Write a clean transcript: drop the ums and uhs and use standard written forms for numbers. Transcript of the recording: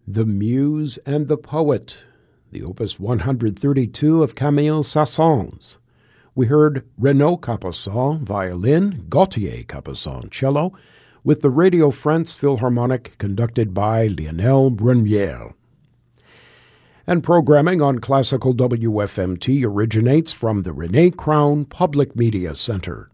The Muse and the Poet, the Opus 132 of Camille Saint-Saëns. We heard Renaud Capuçon, violin, Gauthier Capuçon, cello, with the Radio France Philharmonic conducted by Lionel Brunière. And programming on Classical WFMT originates from the René Crown Public Media Center.